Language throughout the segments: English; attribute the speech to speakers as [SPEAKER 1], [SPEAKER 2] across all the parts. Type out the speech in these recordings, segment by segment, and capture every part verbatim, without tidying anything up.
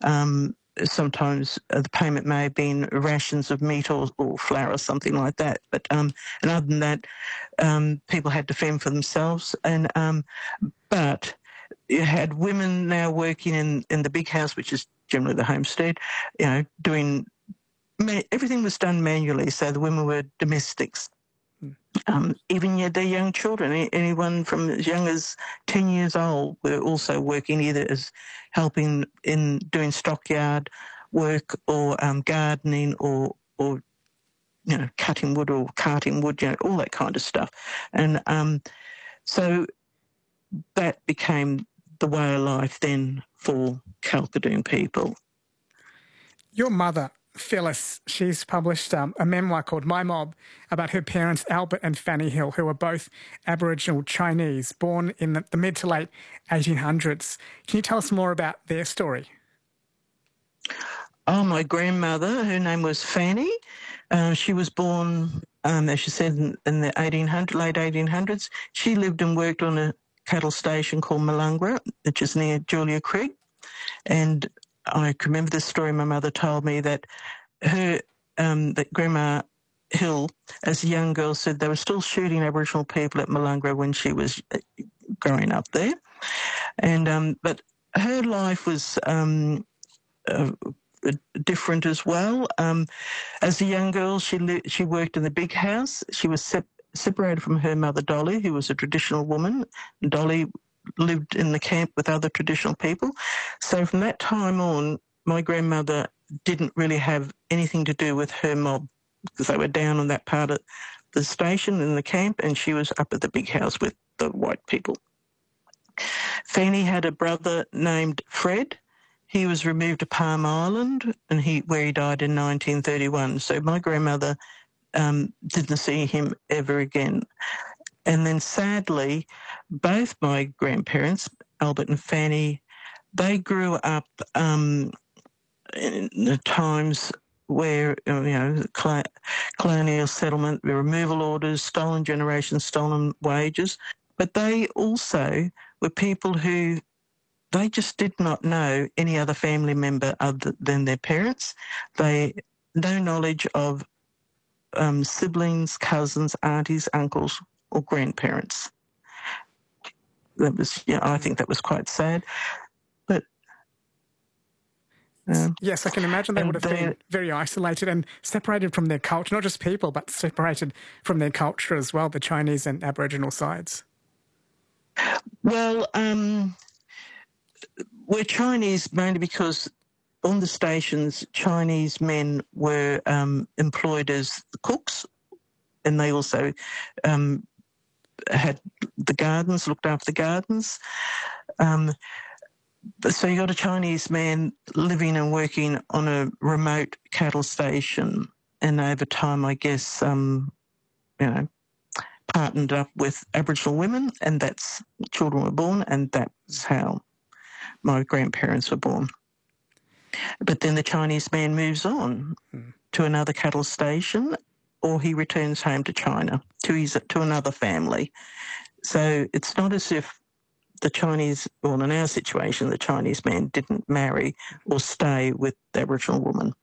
[SPEAKER 1] Um, sometimes uh, the payment may have been rations of meat or, or flour or something like that. But um, and other than that, um, people had to fend for themselves. And um, but you had women now working in, in the big house, which is generally the homestead, you know, doing everything was done manually. So the women were domestics. Um, even yet their young children, anyone from as young as ten years old, were also working either as helping in doing stockyard work or um, gardening or, or, you know, cutting wood or carting wood, you know, all that kind of stuff. And um, so that became the way of life then for Kalkadoon people.
[SPEAKER 2] Your mother, Phyllis, she's published um, a memoir called My Mob about her parents, Albert and Fanny Hill, who were both Aboriginal Chinese, born in the, the mid to late eighteen hundreds. Can you tell us more about their story?
[SPEAKER 1] Oh, my grandmother, her name was Fanny. Uh, she was born, um, as she said, in, in the eighteen hundred, late eighteen hundreds. She lived and worked on a cattle station called Malungra, which is near Julia Creek. And I can remember this story my mother told me that her, um, that Grandma Hill, as a young girl, said they were still shooting Aboriginal people at Malungra when she was growing up there. And um, but her life was um, uh, different as well. Um, as a young girl, she li- she worked in the big house. She was sep- separated from her mother, Dolly, who was a traditional woman. Dolly lived in the camp with other traditional people. So from that time on, my grandmother didn't really have anything to do with her mob because they were down on that part of the station in the camp, and she was up at the big house with the white people. Fanny had a brother named Fred. He was removed to Palm Island, and he where he died in nineteen thirty-one. So my grandmother um, didn't see him ever again. And then sadly, both my grandparents, Albert and Fanny, they grew up um, in the times where, you know, colonial settlement, the removal orders, stolen generations, stolen wages. But they also were people who, they just did not know any other family member other than their parents. They no knowledge of um, siblings, cousins, aunties, uncles, or grandparents. That was, yeah, I think that was quite sad. But um,
[SPEAKER 2] yes, I can imagine they would have been very isolated and separated from their culture, not just people, but separated from their culture as well, the Chinese and Aboriginal sides.
[SPEAKER 1] Well, um, we're Chinese mainly because on the stations, Chinese men were um, employed as cooks, and they also um, had the gardens, looked after the gardens. Um, so you got a Chinese man living and working on a remote cattle station, and over time, I guess, um, you know, partnered up with Aboriginal women, and that's children were born, and that's how my grandparents were born. But then the Chinese man moves on mm. to another cattle station, or he returns home to China, to his to another family. So it's not as if the Chinese, well, in our situation, the Chinese man didn't marry or stay with the Aboriginal woman.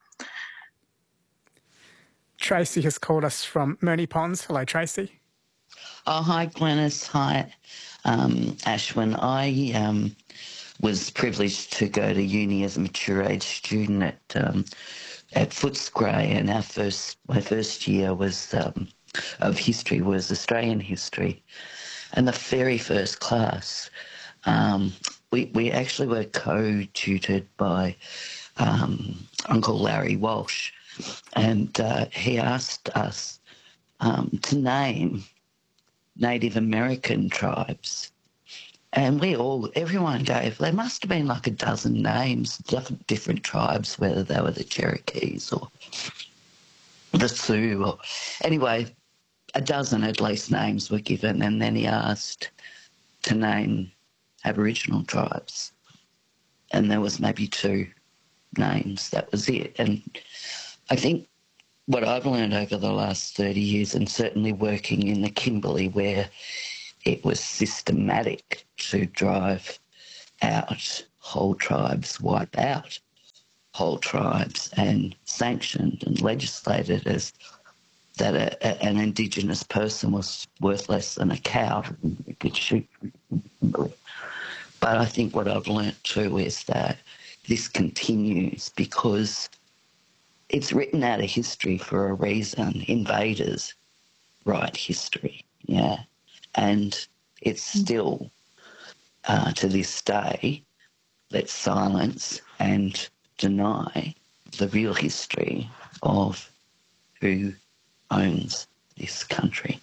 [SPEAKER 2] Tracy has called us from Moonee Ponds. Hello, Tracy.
[SPEAKER 3] Oh, hi, Glenys. Hi, um, Ashwin. I um, was privileged to go to uni as a mature age student at um, at Footscray, and our first my first year was um, of history was Australian history, and the very first class, um, we we actually were co-tutored by um, Uncle Larry Walsh, and uh, he asked us um, to name Native American tribes. And we all, everyone gave, there must have been like a dozen names, different tribes, whether they were the Cherokees or the Sioux or, anyway, a dozen at least names were given, and then he asked to name Aboriginal tribes. And there was maybe two names, that was it. And I think what I've learned over the last thirty years, and certainly working in the Kimberley where it was systematic to drive out whole tribes, wipe out whole tribes and sanctioned and legislated as that a, a, an Indigenous person was worth less than a cow you could shoot. But I think what I've learnt too is that this continues because it's written out of history for a reason. Invaders write history, yeah. And it's still, uh, to this day, let's silence and deny the real history of who owns this country.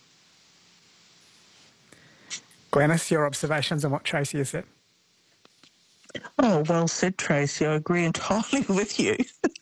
[SPEAKER 2] Glenys, your observations on what Tracy has said?
[SPEAKER 1] Oh, well said, Tracy. I agree entirely with you.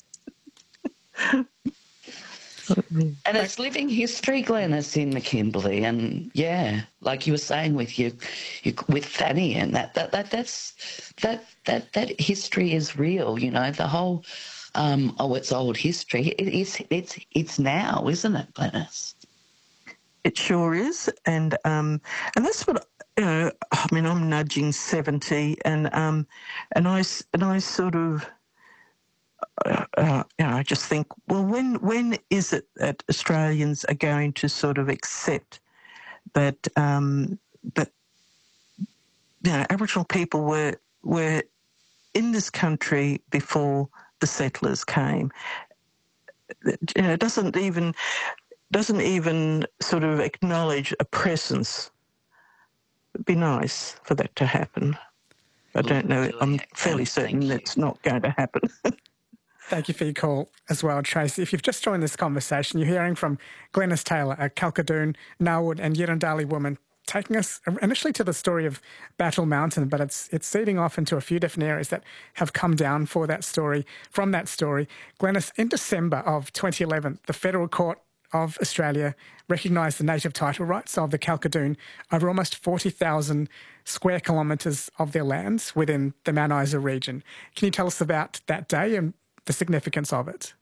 [SPEAKER 3] And it's living history, Glenys, in the Kimberley, and yeah, like you were saying with you, you with Fanny, and that that that that's that that that history is real. You know, the whole um, oh, it's old history. It is it's it's now, isn't it, Glenys?
[SPEAKER 1] It sure is, and um, and that's what you know. I mean, I'm nudging seventy, and um, and I and I sort of. Uh, uh, you know, I just think, well, when when is it that Australians are going to sort of accept that um, that you know Aboriginal people were were in this country before the settlers came? You know, it doesn't even doesn't even sort of acknowledge a presence. It'd be nice for that to happen. I don't know. I'm fairly certain it's not going to happen.
[SPEAKER 2] Thank you for your call as well, Tracy. If you've just joined this conversation, you're hearing from Glenys Taylor, a Kalkadoon, Narwood and Yirrindali woman, taking us initially to the story of Battle Mountain, but it's it's seeding off into a few different areas that have come down for that story. From that story, Glenys, in December of twenty eleven, the Federal Court of Australia recognised the native title rights of the Kalkadoon over almost forty thousand square kilometres of their lands within the Mount Isa region. Can you tell us about that day and the significance of it?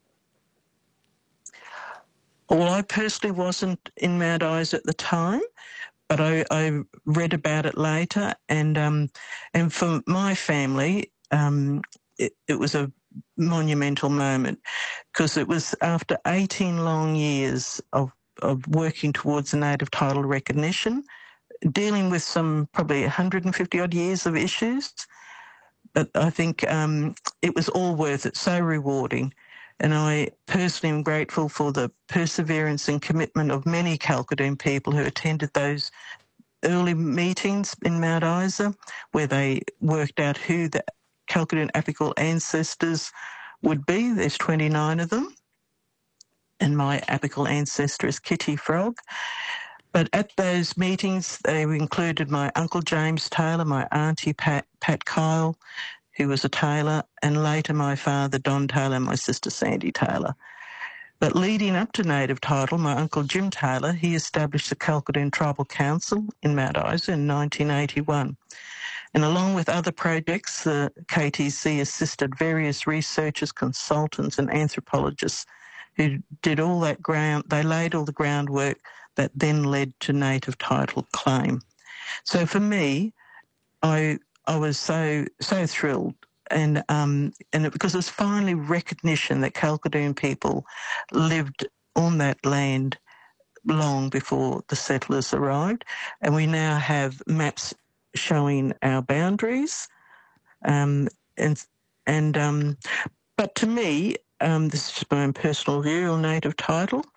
[SPEAKER 1] Well, I personally wasn't in Mount Isa at the time, but I, I read about it later, and um, and for my family, um, it, it was a monumental moment because it was after eighteen long years of, of working towards a native title recognition, dealing with some probably one hundred fifty odd years of issues. But I think um, it was all worth it, so rewarding. And I personally am grateful for the perseverance and commitment of many Kalkadoon people who attended those early meetings in Mount Isa, where they worked out who the Kalkadoon apical ancestors would be. There's twenty-nine of them. And my apical ancestor is Kitty Frog. But at those meetings, they included my Uncle James Taylor, my Auntie Pat, Pat Kyle, who was a tailor, and later my father, Don Taylor, and my sister, Sandy Taylor. But leading up to native title, my Uncle Jim Taylor, he established the Kalkadoon Tribal Council in Mount Isa in nineteen eighty-one. And along with other projects, the K T C assisted various researchers, consultants and anthropologists who did all that ground, they laid all the groundwork that then led to native title claim. So for me, I I was so so thrilled, and um and it, because it was finally recognition that Kalkadoon people lived on that land long before the settlers arrived, and we now have maps showing our boundaries, um and and um but to me, um this is just my own personal view on native title.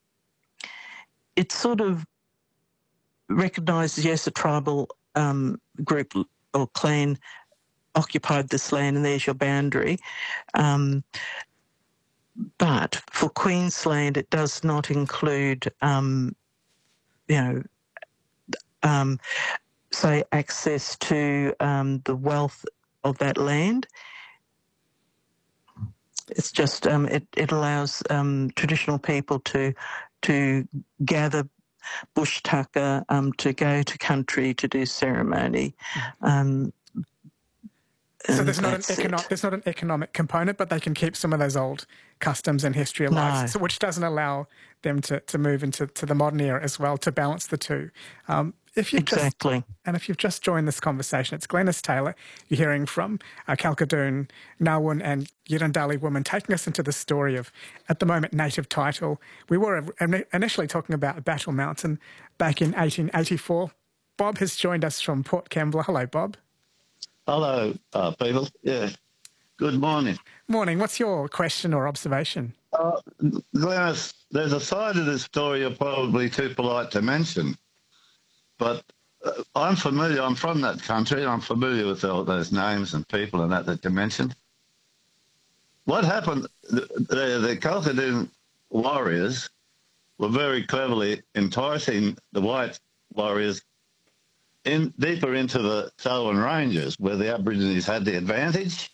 [SPEAKER 1] It sort of recognises, yes, a tribal um, group or clan occupied this land and there's your boundary. Um, but for Queensland, it does not include, um, you know, um, say, access to um, the wealth of that land. It's just, um, it, it allows um, traditional people to to gather bush tucker, um, to go to country to do ceremony. Um,
[SPEAKER 2] so there's not an economic, there's not an economic component, but they can keep some of those old customs and history alive,
[SPEAKER 1] no.
[SPEAKER 2] so, which doesn't allow them to, to move into to the modern era as well, to balance the two. Um, if you've
[SPEAKER 1] exactly.
[SPEAKER 2] Just, and if you've just joined this conversation, it's Glenys Taylor. You're hearing from uh, Kalkadoon, Nalwin and Yirrindali woman taking us into the story of, at the moment, native title. We were initially talking about Battle Mountain back in eighteen eighty-four. Bob has joined us from Port Kembla. Hello, Bob.
[SPEAKER 4] Hello, uh, people. Yeah, good morning.
[SPEAKER 2] Morning. What's your question or observation?
[SPEAKER 4] Uh, Glenys, there's a side of this story you're probably too polite to mention, but uh, I'm familiar, I'm from that country, I'm familiar with all those names and people and that that you mentioned. What happened, the, the, the Kalkadoon warriors were very cleverly enticing the white warriors in deeper into the Selwyn Ranges, where the Aborigines had the advantage.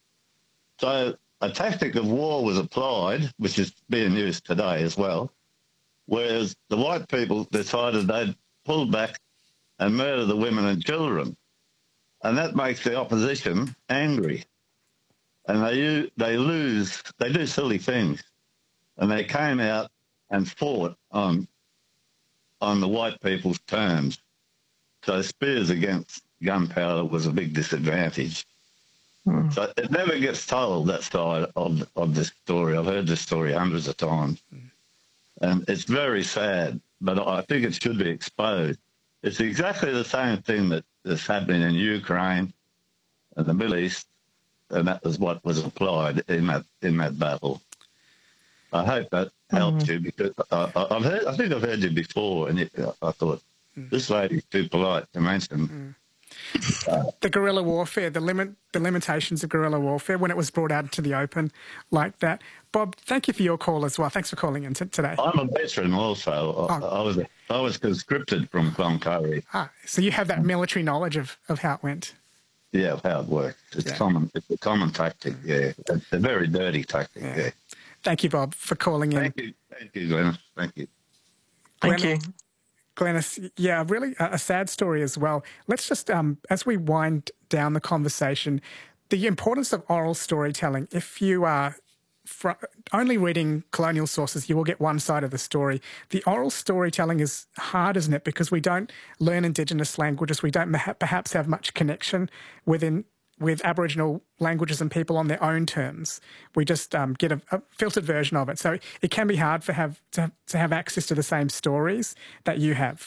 [SPEAKER 4] So a tactic of war was applied, which is being used today as well, whereas the white people decided they'd pull back and murder the women and children. And that makes the opposition angry. And they, they lose, they do silly things. And they came out and fought on, on the white people's terms. So spears against gunpowder was a big disadvantage. Mm. So it never gets told, that side of, of this story. I've heard this story hundreds of times. Mm. And it's very sad, but I think it should be exposed. It's exactly the same thing that is happening in Ukraine and the Middle East, and that was what was applied in that in that battle. I hope that helps mm. you, because I, I, I've heard, I think I've heard you before, and it, I thought, mm. this lady's too polite to mention. Mm. Uh,
[SPEAKER 2] the guerrilla warfare, the limit, the limitations of guerrilla warfare when it was brought out into the open like that. Bob, thank you for your call as well. Thanks for calling in t- today.
[SPEAKER 4] I'm a veteran also. I,
[SPEAKER 2] oh.
[SPEAKER 4] I was I was conscripted from Cloncurry.
[SPEAKER 2] Ah, so you have that military knowledge of, of how it went.
[SPEAKER 4] Yeah, of how it worked. It's yeah. common. It's a common tactic. Yeah, it's a very dirty tactic. Yeah. yeah.
[SPEAKER 2] Thank you, Bob, for calling in.
[SPEAKER 4] Thank you, thank you, Glenys. Thank you.
[SPEAKER 1] Thank
[SPEAKER 2] Glenys,
[SPEAKER 1] you.
[SPEAKER 2] Glenys, yeah, really a, a sad story as well. Let's just, um, as we wind down the conversation, the importance of oral storytelling. If you are fr- only reading colonial sources, you will get one side of the story. The oral storytelling is hard, isn't it? Because we don't learn Indigenous languages. We don't ma- perhaps have much connection within with Aboriginal languages and people on their own terms. We just um, get a, a filtered version of it. So it can be hard for have to, to have access to the same stories that you have.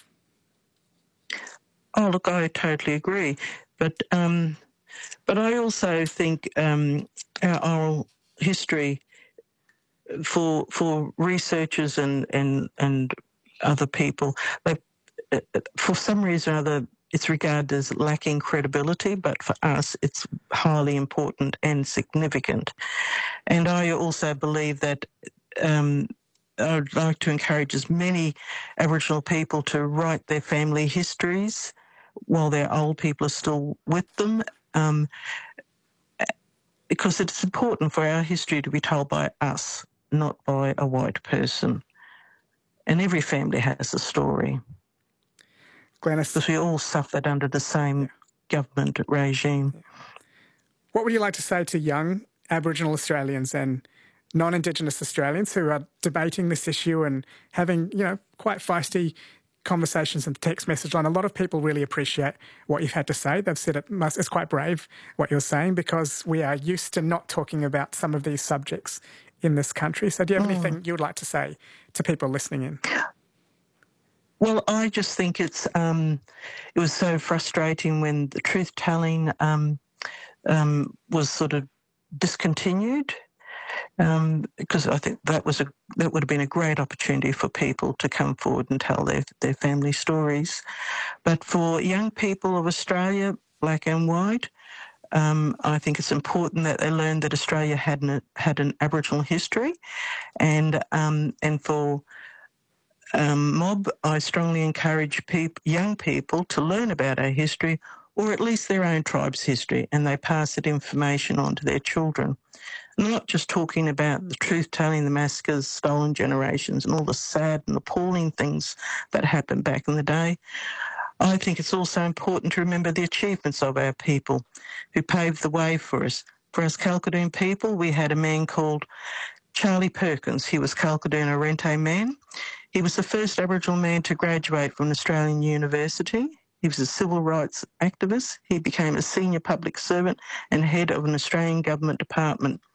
[SPEAKER 1] Oh, look, I totally agree. But um, but I also think um, our oral history for for researchers and, and, and other people, they, for some reason or other, it's regarded as lacking credibility, but for us, it's highly important and significant. And I also believe that um, I'd like to encourage as many Aboriginal people to write their family histories while their old people are still with them, um, because it's important for our history to be told by us, not by a white person. And every family has a story.
[SPEAKER 2] Glenys,
[SPEAKER 1] because we all suffered under the same yeah. government regime.
[SPEAKER 2] Yeah. What would you like to say to young Aboriginal Australians and non-Indigenous Australians who are debating this issue and having, you know, quite feisty conversations and text message line? A lot of people really appreciate what you've had to say. They've said it must, it's quite brave what you're saying, because we are used to not talking about some of these subjects in this country. So do you have oh. anything you would like to say to people listening in?
[SPEAKER 1] Well, I just think it's um, it was so frustrating when the truth-telling um, um, was sort of discontinued, um, because I think that was a that would have been a great opportunity for people to come forward and tell their their family stories. But for young people of Australia, black and white, um, I think it's important that they learn that Australia had an, had an Aboriginal history, and um, and for Um, mob, I strongly encourage peop- young people to learn about our history, or at least their own tribe's history, and they pass that information on to their children. And I'm not just talking about the truth-telling, the massacres, stolen generations, and all the sad and appalling things that happened back in the day. I think it's also important to remember the achievements of our people who paved the way for us. For us Kalkadoon people, we had a man called Charlie Perkins. He was Kalkadoon Arrente man. He was the first Aboriginal man to graduate from an Australian university. He was a civil rights activist. He became a senior public servant and head of an Australian government department